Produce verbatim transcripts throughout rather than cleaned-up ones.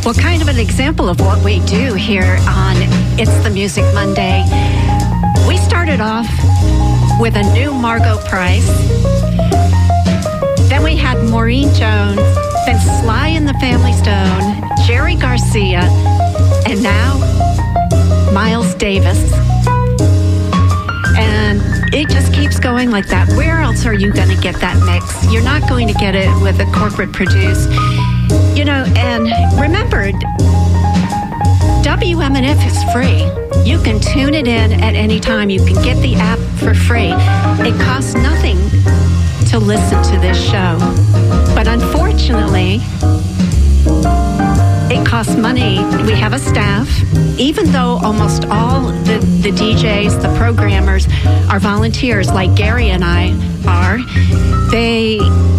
Well, kind of an example of what we do here on It's the Music Monday. We started off with a new Margot Price. Then we had Maureen Jones, then Sly and the Family Stone, Jerry Garcia, and now Miles Davis. And it just keeps going like that. Where else are you going to get that mix? You're not going to get it with a corporate produce. You know, and remember, W M N F is free. You can tune it in at any time. You can get the app for free. It costs nothing to listen to this show. But unfortunately, it costs money. We have a staff. Even though almost all the, the D Js, the programmers, are volunteers like Gary and I are, they...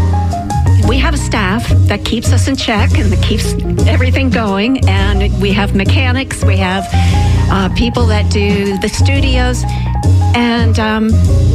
we have a staff that keeps us in check and that keeps everything going. And we have mechanics. We have uh, people that do the studios. And um,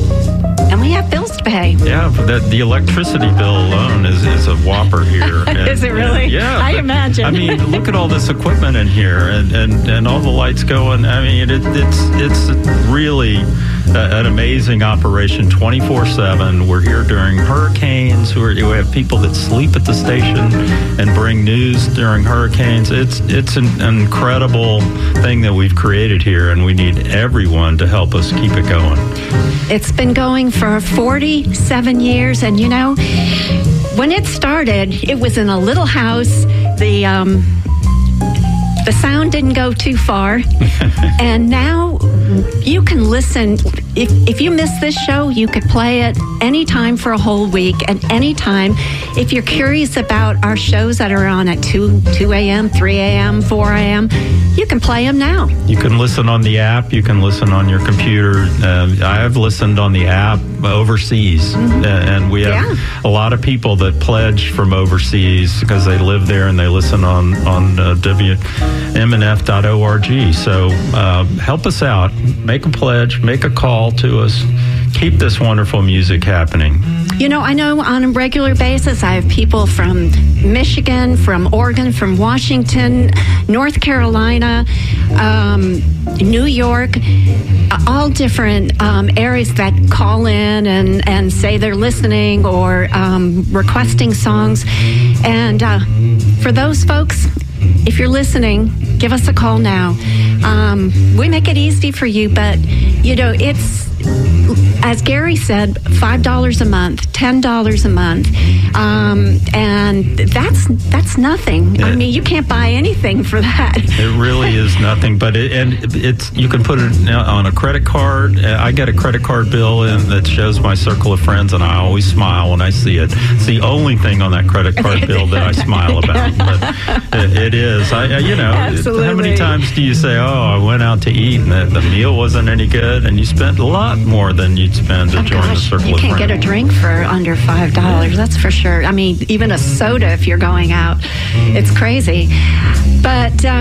and we have bills to pay. Yeah, the, the electricity bill alone is, is a whopper here. And, is it really? And, yeah. I but, imagine. I mean, look at all this equipment in here and, and, and all the lights going. I mean, it, it's it's really an amazing operation twenty-four seven. We're here during hurricanes. We're, we have people that sleep at the station and bring news during hurricanes. It's it's an incredible thing that we've created here, and we need everyone to help us keep it going. It's been going for forty-seven years, and you know, when it started, it was in a little house. The um, the sound didn't go too far, and now you can listen. If if you miss this show, you could play it anytime for a whole week, and anytime. If you're curious about our shows that are on at two a.m., three a.m., four a.m., you can play them now. You can listen on the app. You can listen on your computer. Uh, I have listened on the app overseas, mm-hmm. uh, and we have yeah. a lot of people that pledge from overseas because they live there and they listen on on uh, W M N F dot org. So uh, help us out. Make a pledge. Make a call to us. Keep this wonderful music happening. You know, I know on a regular basis I have people from Michigan, from Oregon, from Washington, North Carolina, um, New York, all different um, areas that call in and, and say they're listening or um, requesting songs. And uh, for those folks, if you're listening, give us a call now. Um, we make it easy for you, but, you know, it's, as Gary said, five dollars a month, ten dollars a month. Um, and that's that's nothing. I mean, you can't buy anything for that. It really is nothing, but it, and it's you can put it on a credit card. I get a credit card bill and that shows my circle of friends, and I always smile when I see it. It's the only thing on that credit card bill that I smile about, but it, it is. I, you know, Absolutely. How many times do you say, oh, I went out to eat and the, the meal wasn't any good, and you spent a lot more than you'd spend to oh, join gosh, the circle you of friends. can't get a drink for under five dollars, that's for sure. I mean, even a soda if you're going out. It's crazy. But uh,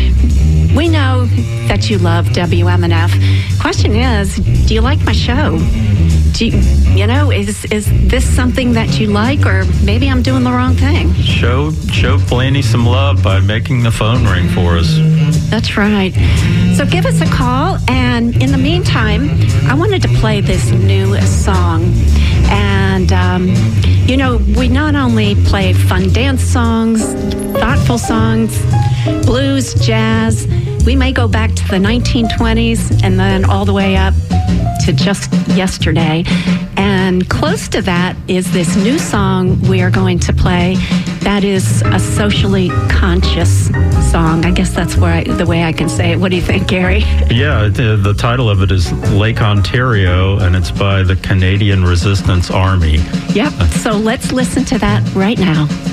we know that you love W M N F. Question is, do you like my show? Do you, you know, is is this something that you like, or maybe I'm doing the wrong thing? Show, show Blaney some love by making the phone ring for us. That's right. So give us a call, and in the meantime, I wanted to play this new song. And, um, you know, we not only play fun dance songs, thoughtful songs, blues, jazz. We may go back to the nineteen twenties and then all the way up to just yesterday. And close to that is this new song we are going to play that is a socially conscious song. I guess that's where I, the way I can say it. What do you think, Gary? Yeah, the, the title of it is Lake Ontario, and it's by the Canadian Resistance Army. Yep. So let's listen to that right now.